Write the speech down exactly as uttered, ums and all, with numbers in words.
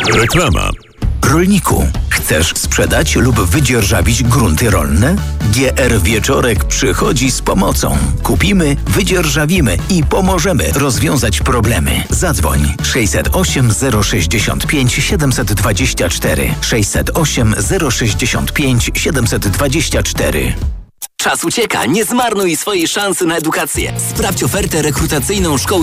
Reklama. Rolniku, chcesz sprzedać lub wydzierżawić grunty rolne? G R Wieczorek przychodzi z pomocą. Kupimy, wydzierżawimy i pomożemy rozwiązać problemy. Zadzwoń sześćset osiem zero sześćdziesiąt pięć siedemset dwadzieścia cztery sześćset osiem zero sześćdziesiąt pięć siedemset dwadzieścia cztery. Czas ucieka, nie zmarnuj swojej szansy na edukację. Sprawdź ofertę rekrutacyjną Szkoły